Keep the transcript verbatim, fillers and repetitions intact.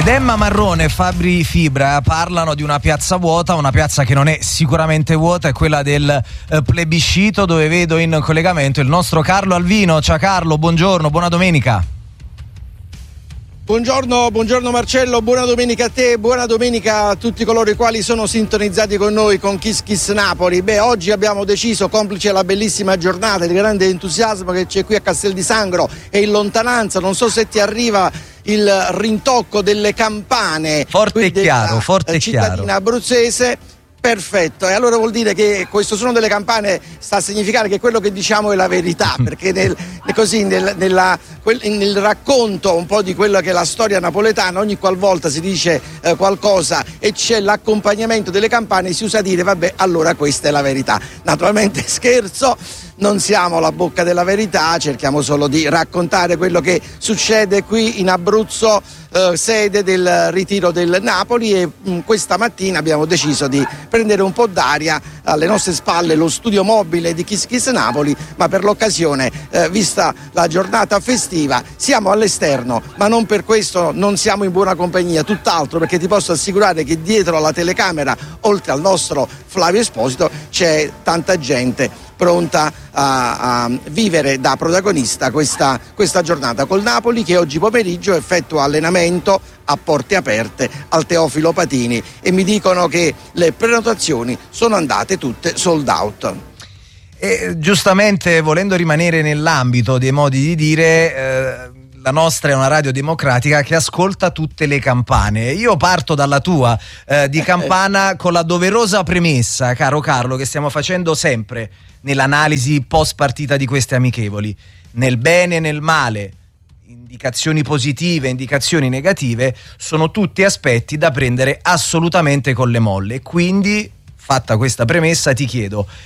Ed Emma Marrone e Fabri Fibra parlano di una piazza vuota, una piazza che non è sicuramente vuota, è quella del eh, plebiscito, dove vedo in collegamento il nostro Carlo Alvino. Ciao Carlo, buongiorno, buona domenica. Buongiorno, buongiorno Marcello, buona domenica a te, buona domenica a tutti coloro i quali sono sintonizzati con noi con Kiss Kiss Napoli. Beh, oggi abbiamo deciso, complice la bellissima giornata, il grande entusiasmo che c'è qui a Castel di Sangro e in lontananza, non so se ti arriva il rintocco delle campane. Forte e chiaro, forte e chiaro. Cittadina abruzzese. Perfetto, e allora vuol dire che questo suono delle campane sta a significare che quello che diciamo è la verità, perché nel, così, nel, nella, quel, nel racconto un po' di quella che è la storia napoletana, ogni qualvolta si dice eh, qualcosa e c'è l'accompagnamento delle campane, si usa dire vabbè, allora questa è la verità. Naturalmente scherzo, non siamo la bocca della verità, cerchiamo solo di raccontare quello che succede qui in Abruzzo, eh, sede del ritiro del Napoli, e mh, questa mattina abbiamo deciso di prendere un po' d'aria. Alle nostre spalle lo studio mobile di Kiss Kiss Napoli, ma per l'occasione, eh, vista la giornata festiva, siamo all'esterno, ma non per questo non siamo in buona compagnia, tutt'altro, perché ti posso assicurare che dietro alla telecamera, oltre al nostro Flavio Esposito, c'è tanta gente pronta a, a vivere da protagonista questa, questa giornata col Napoli, che oggi pomeriggio effettua allenamento a porte aperte al Teofilo Patini, e mi dicono che le prenotazioni sono andate tutte sold out. E giustamente, volendo rimanere nell'ambito dei modi di dire, eh, la nostra è una radio democratica che ascolta tutte le campane. Io parto dalla tua eh, di campana con la doverosa premessa, caro Carlo, che stiamo facendo sempre nell'analisi post partita di queste amichevoli: nel bene e nel male, indicazioni positive, indicazioni negative, sono tutti aspetti da prendere assolutamente con le molle. Quindi, fatta questa premessa, ti chiedo: